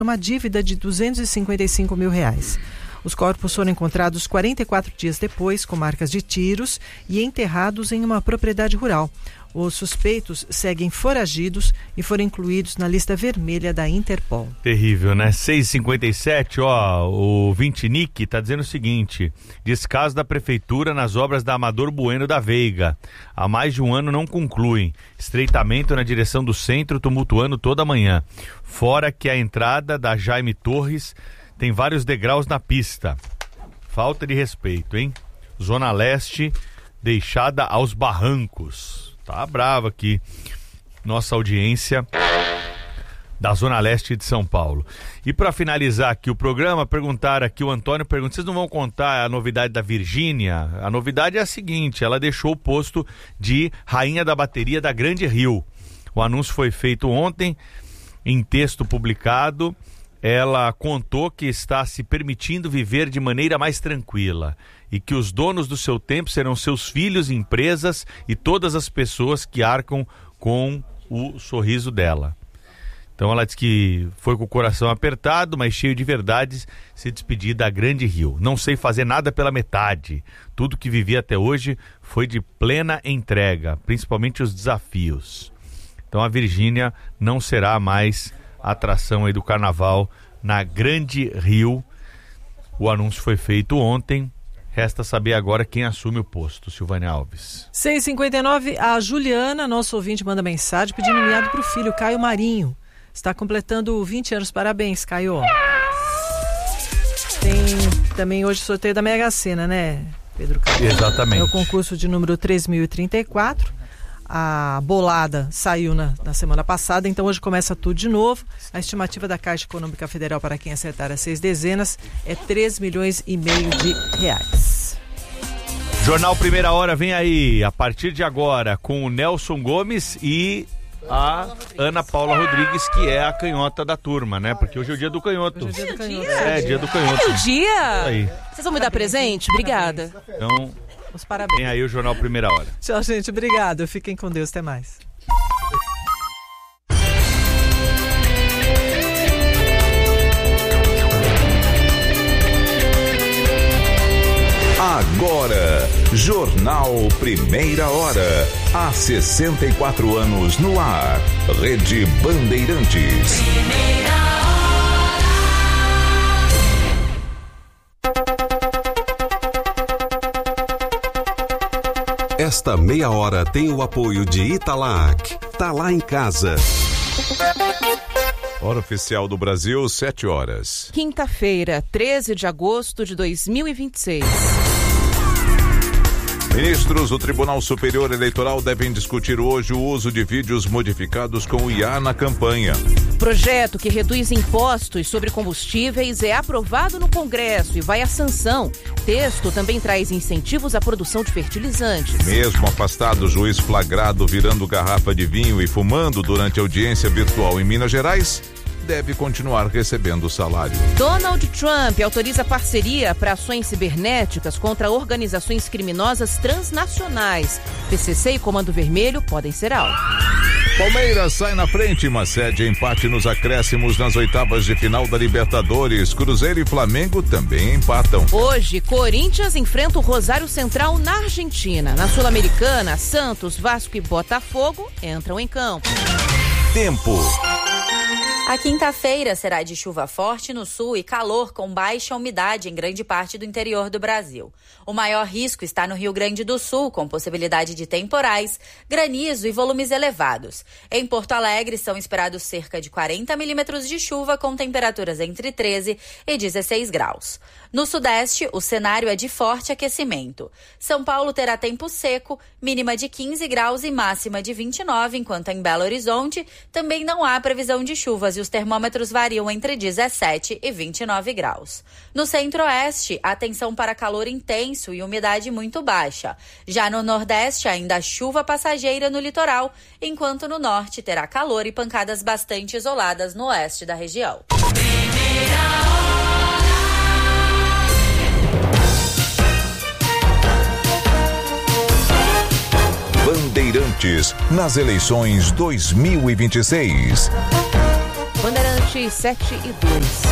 uma dívida de R$255 mil. Os corpos foram encontrados 44 dias depois, com marcas de tiros e enterrados em uma propriedade rural. Os suspeitos seguem foragidos e foram incluídos na lista vermelha da Interpol. Terrível, né? 6h57, o Vintinic está dizendo o seguinte: descaso da prefeitura nas obras da Amador Bueno da Veiga. Há mais de um ano não concluem. Estreitamento na direção do centro, tumultuando toda a manhã. Fora que a entrada da Jaime Torres tem vários degraus na pista. Falta de respeito, hein? Zona Leste deixada aos barrancos. Tá brava aqui nossa audiência da Zona Leste de São Paulo. E para finalizar aqui o programa, perguntaram aqui, o Antônio pergunta: vocês não vão contar a novidade da Virgínia? A novidade é a seguinte: ela deixou o posto de rainha da bateria da Grande Rio. O anúncio foi feito ontem, em texto publicado. Ela contou que está se permitindo viver de maneira mais tranquila e que os donos do seu tempo serão seus filhos, empresas e todas as pessoas que arcam com o sorriso dela. Então ela disse que foi com o coração apertado, mas cheio de verdades, se despedir da Grande Rio. Não sei fazer nada pela metade. Tudo que vivi até hoje foi de plena entrega, principalmente os desafios. Então a Virgínia não será mais atração aí do carnaval na Grande Rio. O anúncio foi feito ontem. Resta saber agora quem assume o posto. Silvânia Alves. 6h59, a Juliana, nosso ouvinte, manda mensagem pedindo nomeado para o filho, Caio Marinho. Está completando 20 anos. Parabéns, Caio. Tem também hoje sorteio da Mega Sena, né, Pedro Caio? Exatamente. É o concurso de número 3034. A bolada saiu na semana passada, então hoje começa tudo de novo. A estimativa da Caixa Econômica Federal para quem acertar as 6 dezenas é R$3,5 milhões. Jornal Primeira Hora vem aí, a partir de agora, com o Nelson Gomes e a Ana Paula Rodrigues, que é a canhota da turma, né? Porque hoje é o dia do canhoto. Hoje é dia do canhoto. Dia do canhoto. É o dia? Aí. Vocês vão me dar presente? Obrigada. Então, os parabéns. Vem aí o Jornal Primeira Hora. Tchau, gente. Obrigado. Fiquem com Deus. Até mais. Agora, Jornal Primeira Hora. Há 64 anos no ar. Rede Bandeirantes. Esta meia hora tem o apoio de Italac. Tá lá em casa. Hora oficial do Brasil, 7 horas. Quinta-feira, 13 de agosto de 2026. Ministros do Tribunal Superior Eleitoral devem discutir hoje o uso de vídeos modificados com o IA na campanha. Projeto que reduz impostos sobre combustíveis é aprovado no Congresso e vai à sanção. Texto também traz incentivos à produção de fertilizantes. Mesmo afastado, o juiz flagrado virando garrafa de vinho e fumando durante audiência virtual em Minas Gerais deve continuar recebendo o salário. Donald Trump autoriza parceria para ações cibernéticas contra organizações criminosas transnacionais. PCC e Comando Vermelho podem ser alvo. Palmeiras sai na frente, mas cede empate nos acréscimos nas oitavas de final da Libertadores. Cruzeiro e Flamengo também empatam. Hoje, Corinthians enfrenta o Rosário Central na Argentina. Na Sul-Americana, Santos, Vasco e Botafogo entram em campo. Tempo. A quinta-feira será de chuva forte no sul e calor com baixa umidade em grande parte do interior do Brasil. O maior risco está no Rio Grande do Sul, com possibilidade de temporais, granizo e volumes elevados. Em Porto Alegre, são esperados cerca de 40 milímetros de chuva, com temperaturas entre 13 e 16 graus. No Sudeste, o cenário é de forte aquecimento. São Paulo terá tempo seco, mínima de 15 graus e máxima de 29, enquanto em Belo Horizonte também não há previsão de chuvas e os termômetros variam entre 17 e 29 graus. No Centro-Oeste, atenção para calor intenso e umidade muito baixa. Já no Nordeste, ainda chuva passageira no litoral, enquanto no Norte terá calor e pancadas bastante isoladas no oeste da região. Bandeirantes nas eleições 2026. Bandeirantes Bandeirante 7:02.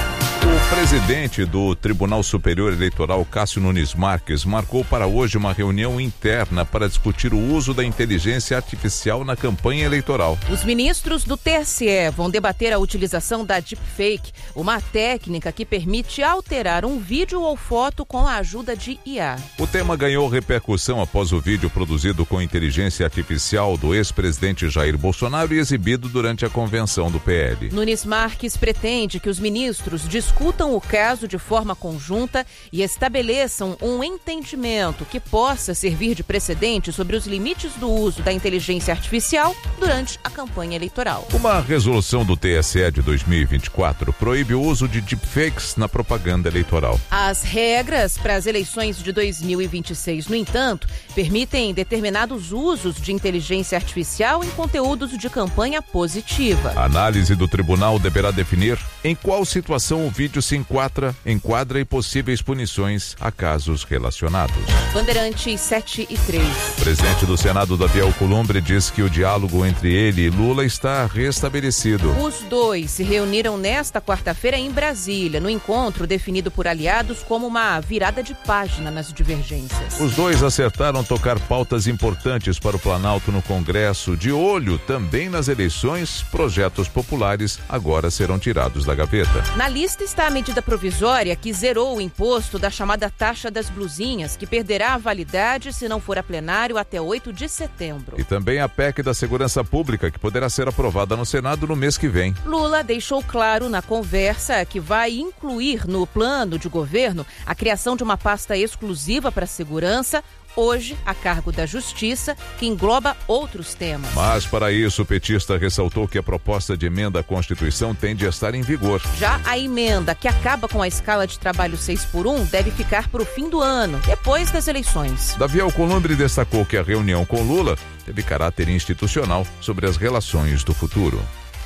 O presidente do Tribunal Superior Eleitoral, Cássio Nunes Marques, marcou para hoje uma reunião interna para discutir o uso da inteligência artificial na campanha eleitoral. Os ministros do TSE vão debater a utilização da deepfake, uma técnica que permite alterar um vídeo ou foto com a ajuda de IA. O tema ganhou repercussão após o vídeo produzido com inteligência artificial do ex-presidente Jair Bolsonaro e exibido durante a convenção do PL. Nunes Marques pretende que os ministros discutam o caso de forma conjunta e estabeleçam um entendimento que possa servir de precedente sobre os limites do uso da inteligência artificial durante a campanha eleitoral. Uma resolução do TSE de 2024 proíbe o uso de deepfakes na propaganda eleitoral. As regras para as eleições de 2026, no entanto, permitem determinados usos de inteligência artificial em conteúdos de campanha positiva. A análise do tribunal deverá definir em qual situação o vídeo se enquadra e possíveis punições a casos relacionados. Bandeirantes 7:03. O presidente do Senado, Davi Alcolumbre, diz que o diálogo entre ele e Lula está restabelecido. Os dois se reuniram nesta quarta-feira em Brasília, no encontro definido por aliados como uma virada de página nas divergências. Os dois acertaram tocar pautas importantes para o Planalto no Congresso. De olho também nas eleições, projetos populares agora serão tirados da gaveta. Na lista está a medida provisória que zerou o imposto da chamada taxa das blusinhas, que perderá a validade se não for a plenário até 8 de setembro. E também a PEC da Segurança Pública, que poderá ser aprovada no Senado no mês que vem. Lula deixou claro na conversa que vai incluir no plano de governo a criação de uma pasta exclusiva para a segurança, hoje a cargo da Justiça, que engloba outros temas. Mas, para isso, o petista ressaltou que a proposta de emenda à Constituição tende a estar em vigor. Já a emenda, que acaba com a escala de trabalho 6x1, deve ficar para o fim do ano, depois das eleições. Davi Alcolumbre destacou que a reunião com Lula teve caráter institucional sobre as relações do futuro.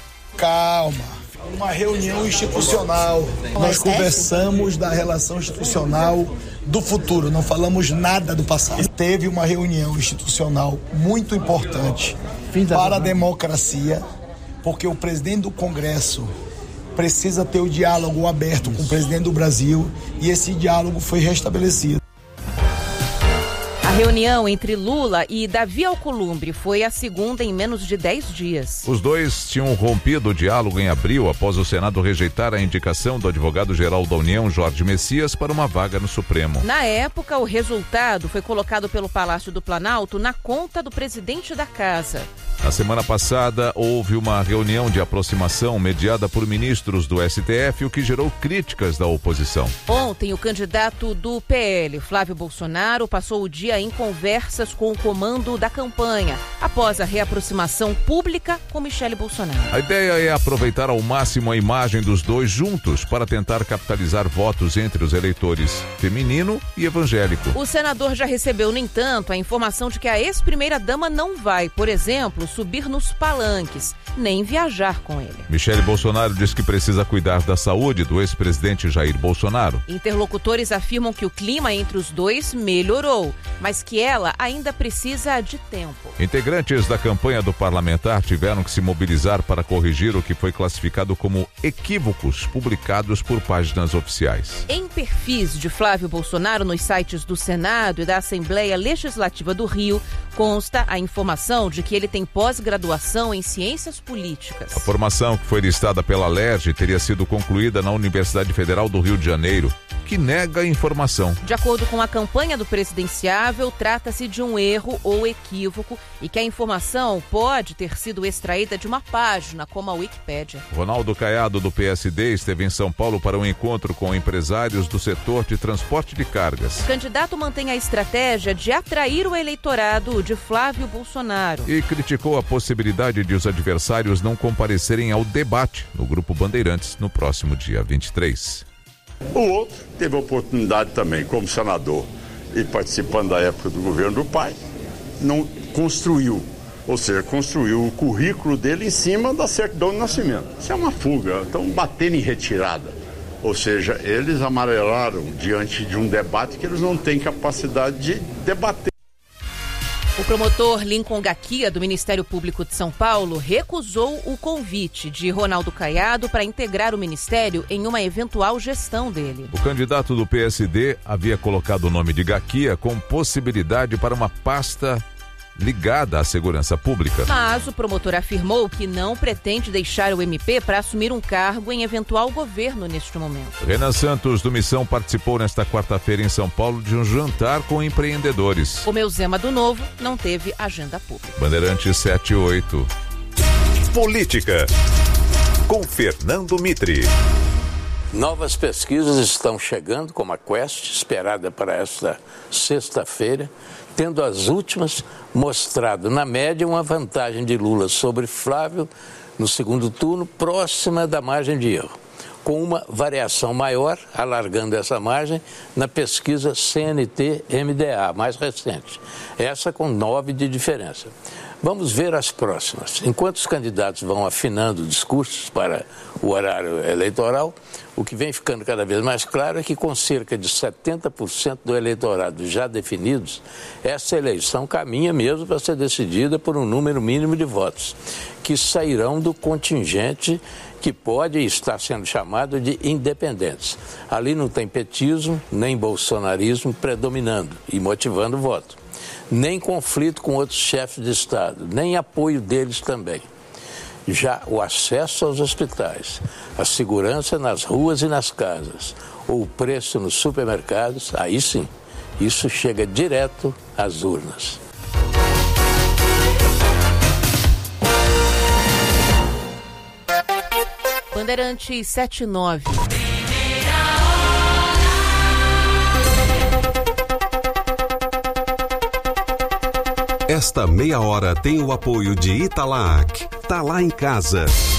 Calma. Uma reunião institucional. Nós conversamos da relação institucional do futuro, não falamos nada do passado. Teve uma reunião institucional muito importante para a democracia, porque o presidente do Congresso precisa ter o diálogo aberto com o presidente do Brasil e esse diálogo foi restabelecido. A reunião entre Lula e Davi Alcolumbre foi a segunda em menos de 10 dias. Os dois tinham rompido o diálogo em abril após o Senado rejeitar a indicação do advogado-geral da União, Jorge Messias, para uma vaga no Supremo. Na época, o resultado foi colocado pelo Palácio do Planalto na conta do presidente da Casa. Na semana passada, houve uma reunião de aproximação mediada por ministros do STF, o que gerou críticas da oposição. Ontem, o candidato do PL, Flávio Bolsonaro, passou o dia em conversas com o comando da campanha, após a reaproximação pública com Michele Bolsonaro. A ideia é aproveitar ao máximo a imagem dos dois juntos para tentar capitalizar votos entre os eleitores feminino e evangélico. O senador já recebeu, no entanto, a informação de que a ex-primeira-dama não vai, por exemplo, subir nos palanques, nem viajar com ele. Michele Bolsonaro diz que precisa cuidar da saúde do ex-presidente Jair Bolsonaro. Interlocutores afirmam que o clima entre os dois melhorou, mas que ela ainda precisa de tempo. Integrantes da campanha do parlamentar tiveram que se mobilizar para corrigir o que foi classificado como equívocos publicados por páginas oficiais. Em perfis de Flávio Bolsonaro nos sites do Senado e da Assembleia Legislativa do Rio, consta a informação de que ele tem pós-graduação em ciências políticas. A formação, que foi listada pela LERJ, teria sido concluída na Universidade Federal do Rio de Janeiro, que nega a informação. De acordo com a campanha do presidenciável, trata-se de um erro ou equívoco e que a informação pode ter sido extraída de uma página como a Wikipédia. Ronaldo Caiado, do PSD, esteve em São Paulo para um encontro com empresários do setor de transporte de cargas. O candidato mantém a estratégia de atrair o eleitorado de Flávio Bolsonaro. E criticou a possibilidade de os adversários não comparecerem ao debate no Grupo Bandeirantes no próximo dia 23. O outro teve a oportunidade também, como senador e participando da época do governo do pai, não construiu, ou seja, construiu o currículo dele em cima da certidão de nascimento. Isso é uma fuga, estão batendo em retirada. Ou seja, eles amarelaram diante de um debate que eles não têm capacidade de debater. O Promotor Lincoln Gaquia, do Ministério Público de São Paulo, recusou o convite de Ronaldo Caiado para integrar o ministério em uma eventual gestão dele. O candidato do PSD havia colocado o nome de Gaquia com possibilidade para uma pasta ligada à segurança pública. Mas o promotor afirmou que não pretende deixar o MP para assumir um cargo em eventual governo neste momento. Renan Santos, do Missão, participou nesta quarta-feira em São Paulo de um jantar com empreendedores. O Meuzema do Novo não teve agenda pública. Bandeirantes 78. Política, com Fernando Mitre. Novas pesquisas estão chegando, como a Quest, esperada para esta sexta-feira, tendo as últimas mostrado, na média, uma vantagem de Lula sobre Flávio no segundo turno, próxima da margem de erro, com uma variação maior, alargando essa margem, na pesquisa CNT-MDA, mais recente, essa com 9 de diferença. Vamos ver as próximas. Enquanto os candidatos vão afinando discursos para o horário eleitoral, o que vem ficando cada vez mais claro é que, com cerca de 70% do eleitorado já definidos, essa eleição caminha mesmo para ser decidida por um número mínimo de votos, que sairão do contingente que pode estar sendo chamado de independentes. Ali não tem petismo, nem bolsonarismo predominando e motivando o voto. Nem conflito com outros chefes de Estado, nem apoio deles também. Já o acesso aos hospitais, a segurança nas ruas e nas casas, ou o preço nos supermercados, aí sim, isso chega direto às urnas. Bandeirantes 79. Esta meia hora tem o apoio de Italac. Tá lá em casa.